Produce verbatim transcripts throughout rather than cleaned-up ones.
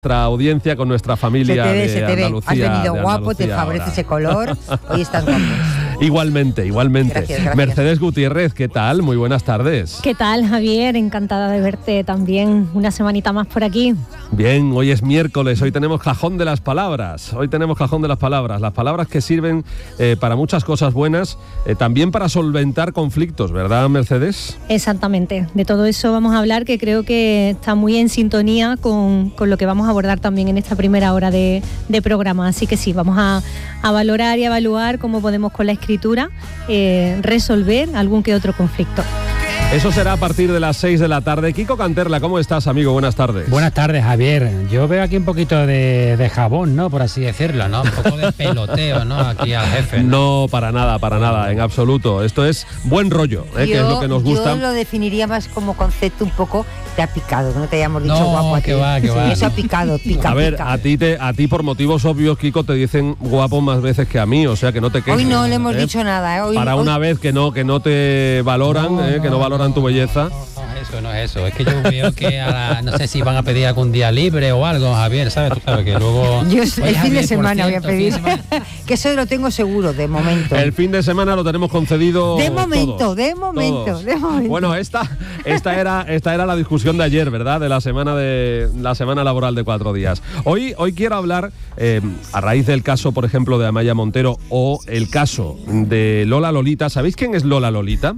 nuestra audiencia, con nuestra familia se te ve, de se te Andalucía. Ve. Has venido guapo, Andalucía te favorece ahora. ese color, hoy estás guapo. Igualmente, igualmente. Gracias, gracias. Mercedes Gutiérrez, ¿qué tal? Muy buenas tardes. ¿Qué tal, Javier? Encantada de verte también una semanita más por aquí. Bien, hoy es miércoles, hoy tenemos cajón de las palabras, hoy tenemos cajón de las palabras, las palabras que sirven eh, para muchas cosas buenas, eh, también para solventar conflictos, ¿verdad, Mercedes? Exactamente, de todo eso vamos a hablar, que creo que está muy en sintonía con, con lo que vamos a abordar también en esta primera hora de, de programa, así que sí, vamos a, a valorar y evaluar cómo podemos con la escritura eh, resolver algún que otro conflicto. Eso será a partir de las seis de la tarde. Kiko Canterla, ¿cómo estás, amigo? Buenas tardes. Buenas tardes, Javier. Yo veo aquí un poquito de, de jabón, ¿no? Por así decirlo, ¿no? Un poco de peloteo, ¿no? Aquí al jefe. No, para nada, para nada, en absoluto. Esto es buen rollo, ¿eh? Yo, que es lo que nos gusta. Yo lo definiría más como concepto un poco te ha picado, que no te hayamos dicho no, guapo a ti. que va, que sí, va. eso ha picado, pica, A ver, pica. a ti, te, a ti por motivos obvios, Kiko, te dicen guapo más veces que a mí, o sea que no te quejes. Hoy no le hemos ¿eh? dicho nada, ¿eh? Hoy, Para hoy... una vez que no, que no te valoran, No, ¿eh? no, que no valoran no, tu belleza. No, no es eso, no es eso. Es que yo veo que a la, no sé si van a pedir algún día libre o algo, Javier, ¿sabes? Tú sabes que luego... Yo Oye, el fin de Javier, por semana cierto, voy a pedir. fin de semana- Que eso lo tengo seguro, de momento. El fin de semana lo tenemos concedido. De momento, todos, de momento, todos. de momento. Bueno, esta, esta era, esta era la discusión de ayer, ¿verdad? De la semana de la semana laboral de cuatro días. Hoy, hoy quiero hablar eh, a raíz del caso, por ejemplo, de Amaya Montero o el caso de Lola Lolita. ¿Sabéis quién es Lola Lolita?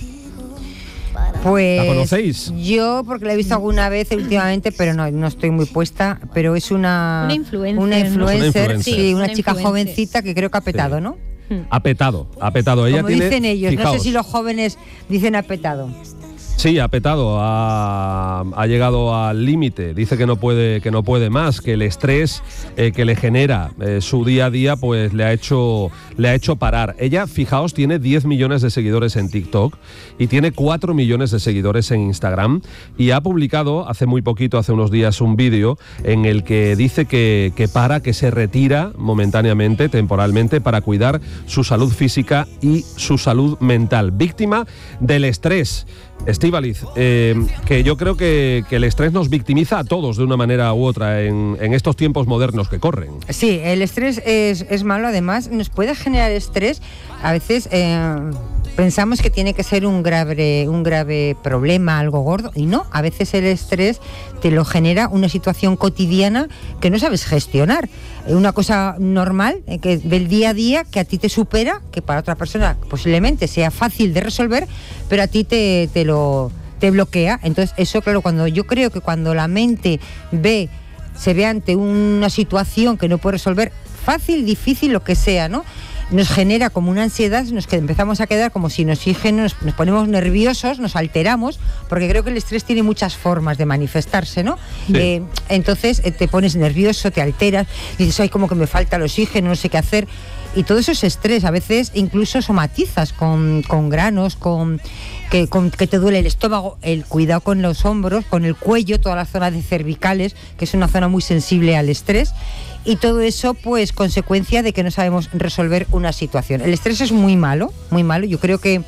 Pues, ¿La conocéis? Yo, porque la he visto alguna vez últimamente, pero no, no estoy muy puesta. Pero es una. Una influencer, Una ¿no? influencer, Una influencer. sí, Sí, una, una chica influencer. jovencita que creo que ha petado, Sí. ¿no? Ha petado, ha petado. Ella Como tiene, dicen ellos, no fijaos, sé si los jóvenes dicen ha petado. Sí, ha petado, ha, ha llegado al límite. Dice que no puede, que no puede más, que el estrés eh, que le genera eh, su día a día, pues le ha hecho, le ha hecho parar. Ella, fijaos, tiene diez millones de seguidores en TikTok y tiene cuatro millones de seguidores en Instagram y ha publicado hace muy poquito, hace unos días, un vídeo en el que dice que, que para, que se retira momentáneamente, temporalmente, para cuidar su salud física y su salud mental. Víctima del estrés. Estíbaliz, eh, que yo creo que, que el estrés nos victimiza a todos de una manera u otra en, en estos tiempos modernos que corren. Sí, el estrés es, es malo, además nos puede generar estrés. A veces eh, pensamos que tiene que ser un grave, un grave problema, algo gordo, y no, a veces el estrés te lo genera una situación cotidiana que no sabes gestionar. Una cosa normal, eh, que del día a día, que a ti te supera, que para otra persona posiblemente sea fácil de resolver, pero a ti te, te lo te bloquea. Entonces eso, claro, cuando yo creo que cuando la mente ve, se ve ante una situación que no puede resolver, fácil, difícil, lo que sea, ¿no? Nos genera como una ansiedad, nos que empezamos a quedar como sin oxígeno, nos, nos ponemos nerviosos, nos alteramos, porque creo que el estrés tiene muchas formas de manifestarse, ¿no? Sí. Eh, entonces eh, te pones nervioso, te alteras, dices, ay, como que me falta el oxígeno, no sé qué hacer. Y todo eso es estrés, a veces incluso somatizas con, con granos, con que, con que te duele el estómago, el cuidado con los hombros, con el cuello, toda la zona de cervicales, que es una zona muy sensible al estrés. Y todo eso, pues, consecuencia de que no sabemos resolver una situación. El estrés es muy malo, muy malo. Yo creo que,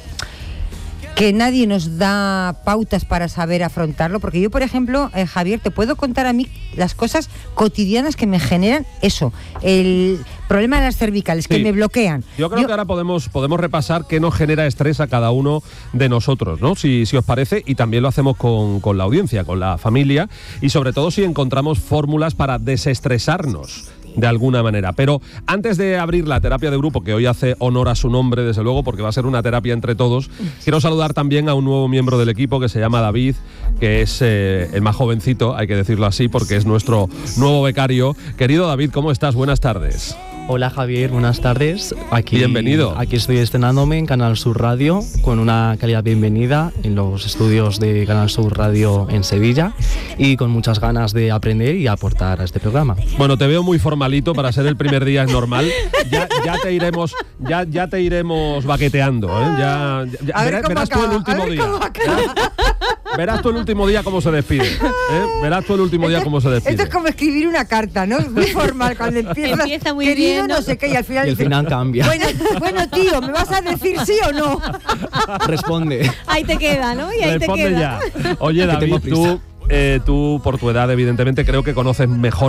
que nadie nos da pautas para saber afrontarlo, porque yo, por ejemplo, eh, Javier, te puedo contar a mí las cosas cotidianas que me generan eso, el problema de las cervicales, Sí. que me bloquean. Yo creo Yo- que ahora podemos, podemos repasar qué nos genera estrés a cada uno de nosotros, ¿no? Si, si os parece, y también lo hacemos con, con la audiencia, con la familia, y sobre todo si encontramos fórmulas para desestresarnos de alguna manera. Pero antes de abrir la terapia de grupo, que hoy hace honor a su nombre, desde luego, porque va a ser una terapia entre todos, quiero saludar también a un nuevo miembro del equipo que se llama David, que es eh, el más jovencito, hay que decirlo así, porque es nuestro nuevo becario. Querido David, ¿cómo estás? Buenas tardes. Hola Javier, buenas tardes. Aquí, Bienvenido. Aquí estoy estrenándome en Canal Sur Radio con una calidad bienvenida en los estudios de Canal Sur Radio en Sevilla y con muchas ganas de aprender y aportar a este programa. Bueno, te veo muy formalito, para ser el primer día es normal. Ya, ya te iremos, ya, ya te iremos baqueteando, ¿eh? Ya, ya- A ver verás, cómo verás tú el acaba, último a ver día. cómo acaba. Verás tú el último día cómo se despide. ¿eh? Verás tú el último día cómo se despide. Esto es como escribir una carta, ¿no? Muy formal, cuando empiezas, Empieza muy querido, bien, ¿no? no sé qué, y al final Y al dices, final cambia. Bueno, bueno, tío, ¿me vas a decir sí o no? Responde. Ahí te queda, ¿no? Y ahí Responde te queda. ya. Oye, Que David, tengo tú, prisa. eh, tú por tu edad evidentemente creo que conoces mejor